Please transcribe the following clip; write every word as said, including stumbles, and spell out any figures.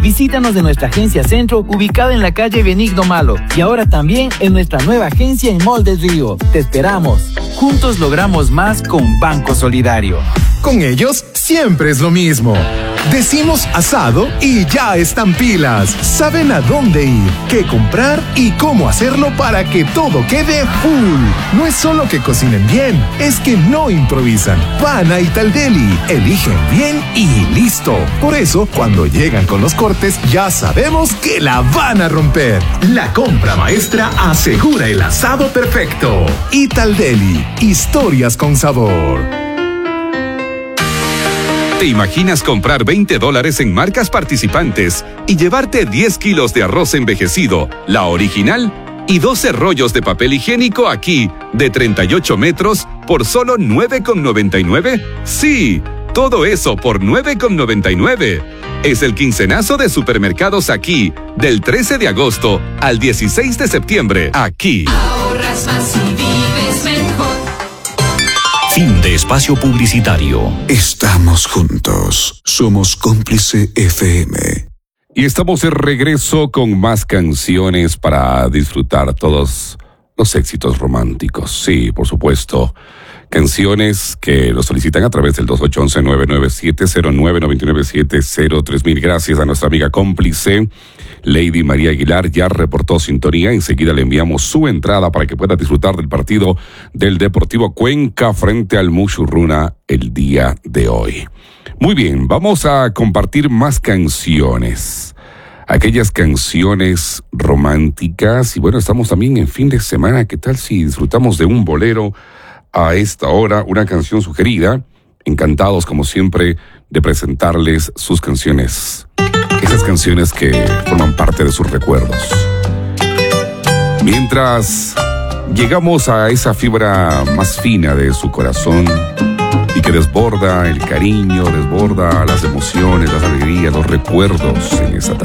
Visítanos en nuestra agencia Centro, ubicada en la calle Benigno Malo, y ahora también en nuestra nueva agencia en Mall del Río. Te esperamos. Juntos logramos más con Banco Solidario. Con ellos siempre es lo mismo. Decimos asado y ya están pilas. Saben a dónde ir, qué comprar y cómo hacerlo para que todo quede full. No es solo que cocinen bien, es que no improvisan. Van a Italdeli, eligen bien y listo. Por eso, cuando llegan con los cortes, ya sabemos que la van a romper. La compra maestra asegura el asado perfecto. Italdeli, historias con sabor. ¿Te imaginas comprar veinte dólares en marcas participantes y llevarte diez kilos de arroz envejecido, la original, y doce rollos de papel higiénico aquí, de treinta y ocho metros, por solo nueve con noventa y nueve? Sí, todo eso por nueve con noventa y nueve. Es el quincenazo de Supermercados Aquí, del trece de agosto al dieciséis de septiembre, aquí. Ahorras más y vives mejor. Fin de espacio publicitario. Estamos juntos. Somos Cómplice F M. Y estamos de regreso con más canciones para disfrutar todos los éxitos románticos. Sí, por supuesto. Canciones que nos solicitan a través del dos ocho uno uno, nueve nueve siete, cero nueve nueve nueve siete, cero tres mil. Gracias a nuestra amiga Cómplice. Lady María Aguilar ya reportó sintonía. Enseguida le enviamos su entrada para que pueda disfrutar del partido del Deportivo Cuenca frente al Mushurruna el día de hoy. Muy bien, vamos a compartir más canciones. Aquellas canciones románticas. Y bueno, estamos también en fin de semana. ¿Qué tal si disfrutamos de un bolero a esta hora? Una canción sugerida. Encantados, como siempre, de presentarles sus canciones. Esas canciones que forman parte de sus recuerdos. Mientras llegamos a esa fibra más fina de su corazón y que desborda el cariño, desborda las emociones, las alegrías, los recuerdos en esa